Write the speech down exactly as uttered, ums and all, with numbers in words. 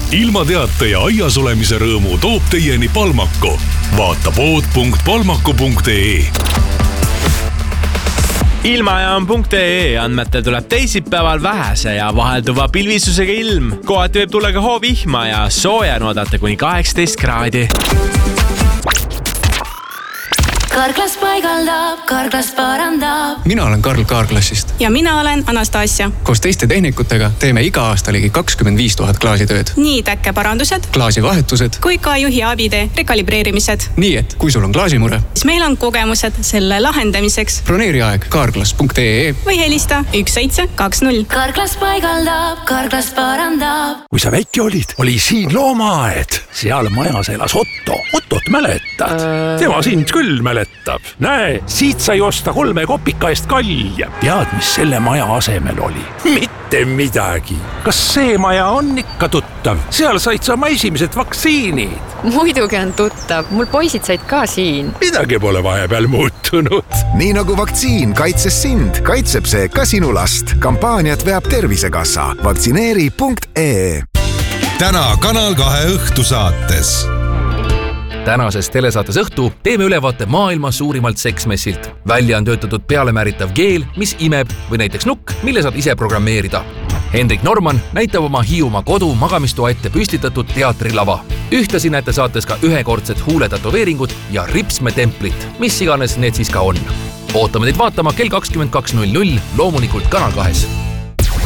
ilmateate ja aias olemise rõõmu toob teieni Palmako. Vaata pood punkt palmako punkt ee. Ilmajaam.ee andmetel tuleb teisipäeval vähese ja vahelduva pilvisusega ilm. Kohati võib tulla ka hoovihma ja sooja oodata kuni kaheksateist kraadi. Karklas paigaldab, Karklas parandab. Mina olen Karl Kaarklassist. Ja mina olen Anastasia. Koos teiste tehnikutega teeme iga aasta ligi kakskümmend viis tuhat klaasitööd. Nii täkkeparandused, klaasivahetused kui ka juhi abide rekalibreerimised. Nii et, kui sul on klaasimure, siis meil on kogemused selle lahendamiseks. Broneeri aeg karklas punkt ee või helista üks seitse kaks null. Karklas paigaldab, Karklas parandab. Kui sa väike olid, oli siin loomaaed. Seal majas elas Otto. Ottot mäletad? Tema sind küll mäletad. Näe, siit sai osta kolme kopika eest kalja. Tead, mis selle maja asemel oli? Mitte midagi. Kas see maja on ikka tuttav? Seal said sa oma esimesed vaktsiinid. Muidugi on tuttav. Mul poisid said ka siin. Midagi pole vahepeal muutunud. Nii nagu vaktsiin kaitses sind, kaitseb see ka sinu last. Kampaaniat veab Tervisekassa. Vaktsineeri punkt ee. Täna Kanal kahe õhtusaates. Tänases telesaates õhtu teeme ülevaate maailma suurimalt seksmessilt. Välja on töötatud pealemääritav keel, mis imeb või näiteks nukk, mille saad ise programmeerida. Hendrik Norman näitab oma Hiiumaa kodu magamistoa ette püstitatud teatrilava. Ühtlasi näete saates ka ühekordset huuletatoveeringut ja ripsmetemplit, mis iganes need siis ka on. Ootame teid vaatama kell kakskümmend kaks null null loomulikult Kanal kahes.